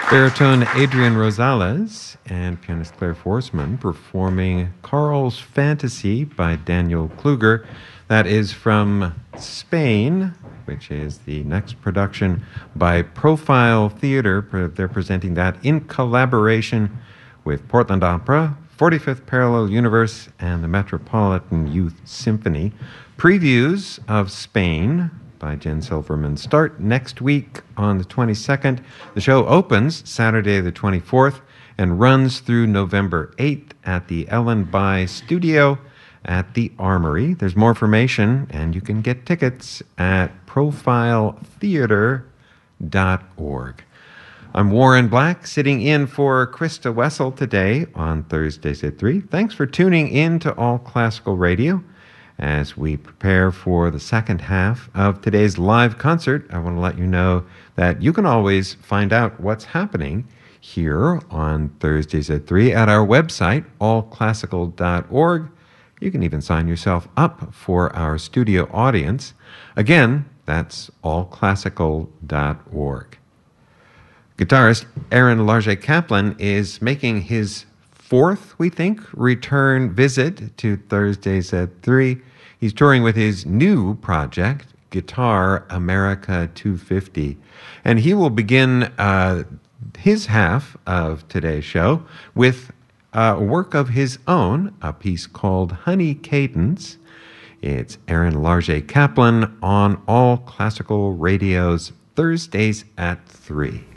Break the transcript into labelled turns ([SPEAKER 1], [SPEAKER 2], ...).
[SPEAKER 1] Baritone Adrian Rosales and pianist Claire Forsman performing Carl's Fantasy by Daniel Kluger. That is from Spain, which is the next production by Profile Theatre. They're presenting that in collaboration with Portland Opera, 45th Parallel Universe, and the Metropolitan Youth Symphony. Previews of Spain by Jen Silverman start next week on the 22nd. The show opens Saturday the 24th and runs through November 8th at the Ellen By Studio at the Armory. There's more information, and you can get tickets at profiletheater.org. I'm Warren Black, sitting in for Krista Wessel today on Thursdays at 3. Thanks for tuning in to All Classical Radio. As we prepare for the second half of today's live concert, I want to let you know that you can always find out what's happening here on Thursdays at 3 at our website, allclassical.org. You can even sign yourself up for our studio audience. Again, that's allclassical.org. Guitarist Aaron Larget Kaplan is making his fourth, we think, return visit to Thursdays at 3. He's touring with his new project, Guitar America 250. And he will begin his half of today's show with a work of his own, a piece called Honey Cadence. It's Aaron Larget Kaplan on All Classical Radio's Thursdays at 3.